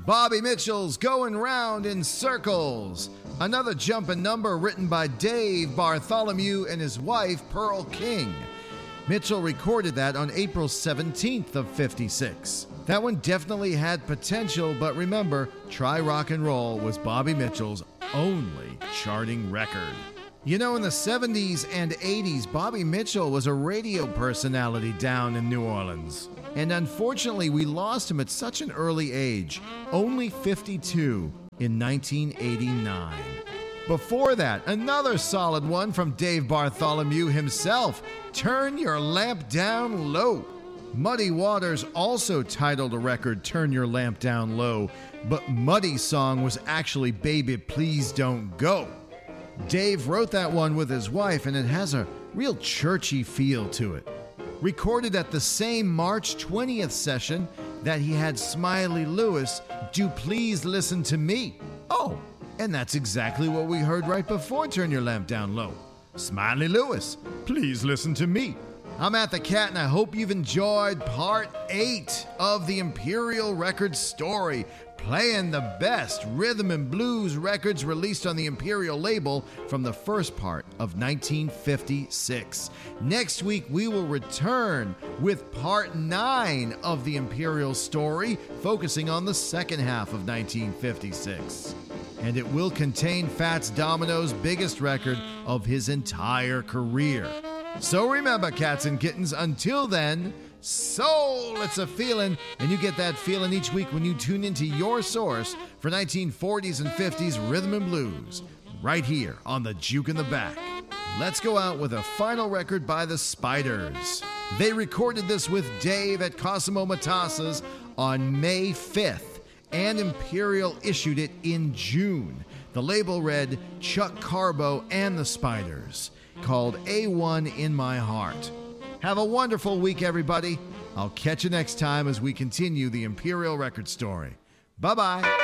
Bobby Mitchell's Going Round in Circles, another jumpin' number written by Dave Bartholomew and his wife, Pearl King. Mitchell recorded that on April 17th of 56. That one definitely had potential, but remember, Try Rock and Roll was Bobby Mitchell's only charting record. You know, in the 70s and 80s, Bobby Mitchell was a radio personality down in New Orleans. And unfortunately, we lost him at such an early age, only 52 in 1989. Before that, another solid one from Dave Bartholomew himself, Turn Your Lamp Down Low. Muddy Waters also titled a record Turn Your Lamp Down Low, but Muddy's song was actually Baby Please Don't Go. Dave wrote that one with his wife, and it has a real churchy feel to it. Recorded at the same March 20th session that he had Smiley Lewis do Please Listen to Me. Oh, and that's exactly what we heard right before Turn Your Lamp Down Low. Smiley Lewis, Please Listen to Me. I'm At the Cat, and I hope you've enjoyed part 8 of the Imperial Records story, playing the best rhythm and blues records released on the Imperial label from the first part of 1956. Next week, we will return with part 9 of the Imperial story, focusing on the second half of 1956. And it will contain Fats Domino's biggest record of his entire career. So remember, cats and kittens, until then, soul, it's a feeling, and you get that feeling each week when you tune into your source for 1940s and 50s rhythm and blues, right here on the Juke in the Back. Let's go out with a final record by the Spiders. They recorded this with Dave at Cosimo Matassa's on May 5th, and Imperial issued it in June. The label read Chuck Carbo and the Spiders, called A1 in My Heart. Have a wonderful week, everybody. I'll catch you next time as we continue the Imperial Record story. Bye-bye.